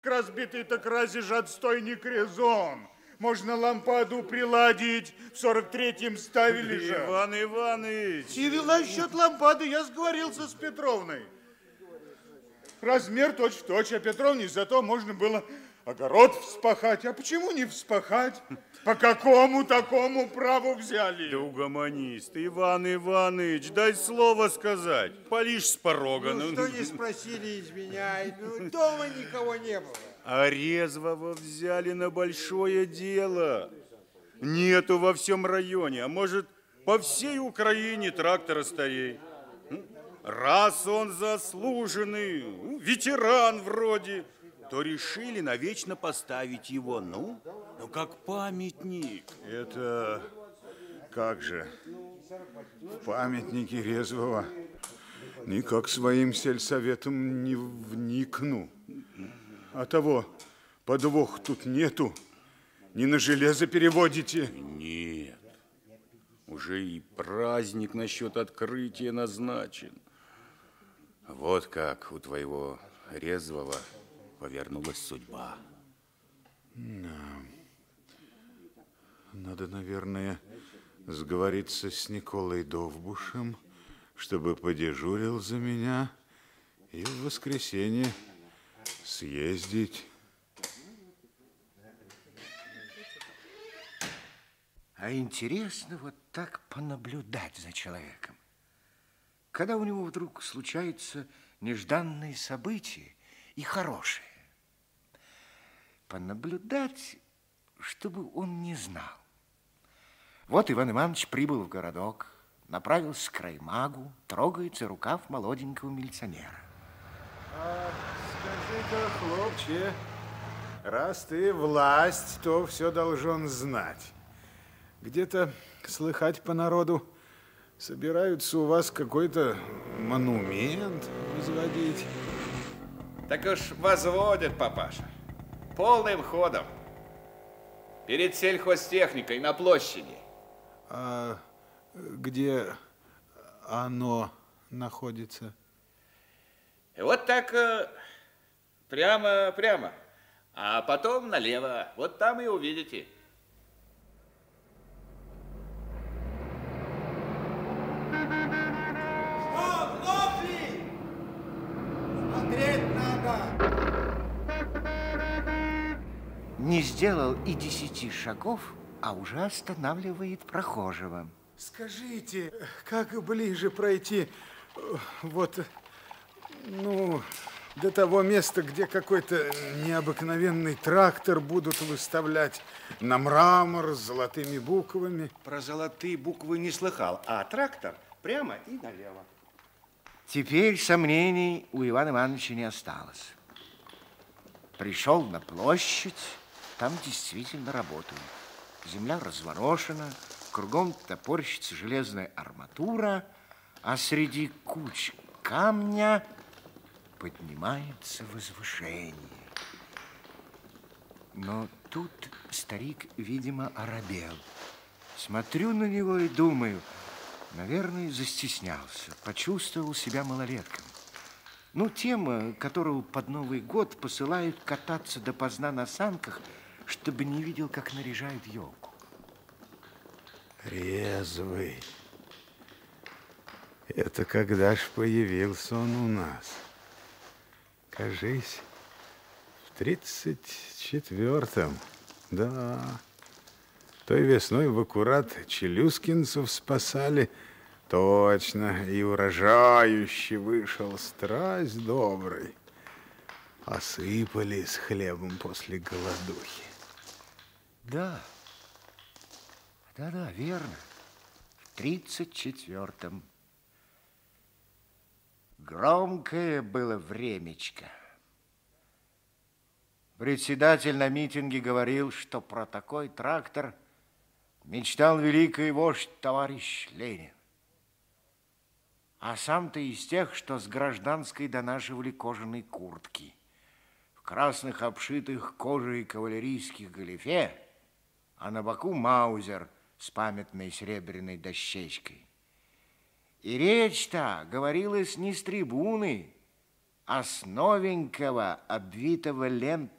Разбитый так разве же отстойник резон. Можно лампаду приладить, в 43-м ставили же. Иван Иванович! И насчет лампады я сговорился с Петровной. Размер точь-в-точь, а Петровне зато можно было огород вспахать. А почему не вспахать? По какому такому праву взяли? Да угомонись ты, Иван Иванович, дай слово сказать. Полишь с порога. Ну, что не спросили, изменяй. Ну, дома никого не было. А резвого взяли на большое дело. Нету во всем районе, а может, по всей Украине трактора старей. Раз он заслуженный, ветеран вроде, то решили навечно поставить его, ну как памятник. Это как же? В памятники резвого никак своим сельсоветом не вникну. А того подвох тут нету. Не на железо переводите? Нет. Уже и праздник насчет открытия назначен. Вот как у твоего резвого повернулась судьба. Надо, наверное, сговориться с Николой Довбушем, чтобы подежурил за меня и в воскресенье съездить. А интересно вот так понаблюдать за человеком. Когда у него вдруг случаются нежданные события и хорошие. Понаблюдать, чтобы он не знал. Вот Иван Иванович прибыл в городок, направился к раймагу, трогается рукав молоденького милиционера. Скажи-ка, хлопче, раз ты власть, то все должен знать. Где-то слыхать по народу, собираются у вас какой-то монумент возводить. Так уж возводят, папаша, полным ходом. Перед сельхозтехникой на площади. А где оно находится? Вот так прямо, а потом налево. Вот там и увидите. Не сделал и 10 шагов, а уже останавливает прохожего. Скажите, как ближе пройти вот, до того места, где какой-то необыкновенный трактор будут выставлять на мрамор с золотыми буквами? Про золотые буквы не слыхал, а трактор прямо и налево. Теперь сомнений у Ивана Ивановича не осталось. Пришел на площадь, там действительно работают. Земля разворошена, кругом топорщится железная арматура, а среди куч камня поднимается возвышение. Но тут старик, видимо, оробел. Смотрю на него и думаю, наверное, застеснялся, почувствовал себя малолетком. Тем, которого под Новый год посылают кататься допоздна на санках, чтобы не видел, как наряжают елку. Резвый. Это когда ж появился он у нас? Кажись, в 34-м. Да. Той весной в аккурат челюскинцев спасали. Точно, и урожающий вышел, страсть добрый. Осыпали с хлебом после голодухи. Да, верно. В 34-м. Громкое было времечко. Председатель на митинге говорил, что про такой трактор мечтал великий вождь товарищ Ленин. А сам-то из тех, что с гражданской донашивали кожаные куртки. В красных обшитых кожей кавалерийских галифе, а на боку маузер с памятной серебряной дощечкой. И речь-то говорилась не с трибуны, а с новенького, обвитого лентой